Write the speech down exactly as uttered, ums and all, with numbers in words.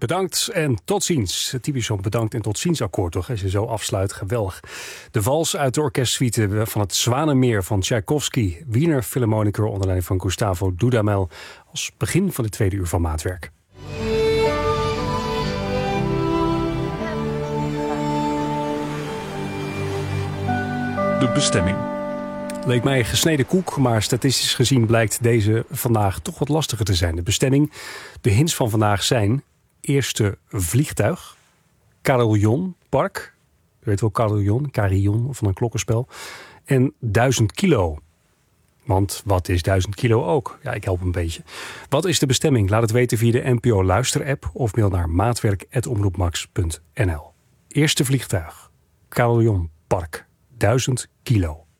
Bedankt en tot ziens. Typisch zo'n bedankt en tot ziens akkoord, toch? Als je zo afsluit, geweldig. De vals uit de orkestsuite van het Zwanenmeer van Tchaikovsky. Wiener Philharmoniker onder leiding van Gustavo Dudamel. Als begin van de tweede uur van Maatwerk. De bestemming. Leek mij gesneden koek, maar statistisch gezien blijkt deze vandaag toch wat lastiger te zijn. De bestemming, de hints van vandaag zijn: eerste vliegtuig, carillonpark, u weet wel carillon, carillon van een klokkenspel, en duizend kilo. Want wat is duizend kilo ook? Ja, ik help een beetje. Wat is de bestemming? Laat het weten via de N P O Luisterapp of mail naar maatwerk apenstaartje omroepmax punt n l. Eerste vliegtuig, carillonpark, duizend kilo.